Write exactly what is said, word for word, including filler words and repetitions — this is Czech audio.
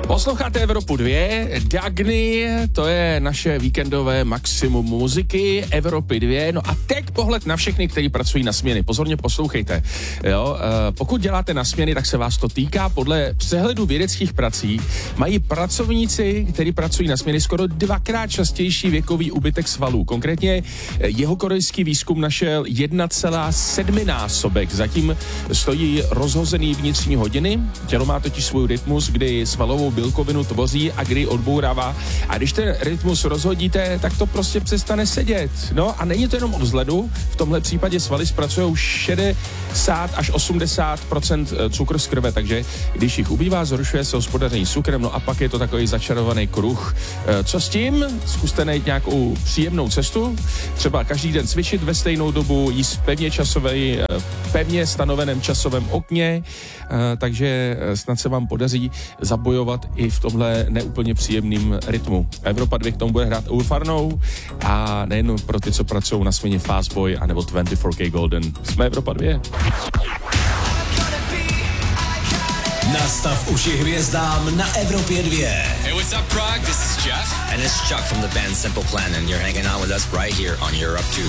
Posloucháte Evropu dva, Dagny, to je naše víkendové maximum muziky, Evropy dva, no a teď pohled na všechny, kteří pracují na směny. Pozorně poslouchejte, jo, pokud děláte na směny, tak se vás to týká. Podle přehledu vědeckých prací mají pracovníci, kteří pracují na směny, skoro dvakrát častější věkový úbytek svalů. Konkrétně jeho korejský výzkum našel jedna celá sedm násobek. Zatím stojí rozhozený vnitřní hodiny, tělo má totiž svůj rytmus, kdy svalovou bílkovinu tvoří a kdy odbourává. A když ten rytmus rozhodíte, tak to prostě přestane sedět. No a není to jenom o vzhledu, v tomhle případě svaly zpracují šedesát až osmdesát procent cukru z krve, takže když jich ubývá, zhoršuje se hospodaření s cukrem, no a pak je to takový začarovaný kruh. Co s tím? Zkuste najít nějakou příjemnou cestu, třeba každý den cvičit ve stejnou dobu, jíst pevně časový, pevně stanoveném časovém okně, takže snad se vám podaří zabojovat i v tomhle neúplně příjemným rytmu. Evropa dva k tomu bude hrát Urfarnou a nejen pro ty, co pracují na směně Fastboy anebo dvacet čtyři K Golden. Jsme Evropa dva. Nastav uši hvězdám na Evropě dva. Hey, what's up, Prague? This is Jeff. And it's Chuck from the band Simple Plan, and you're hanging out with us right here on Europe two.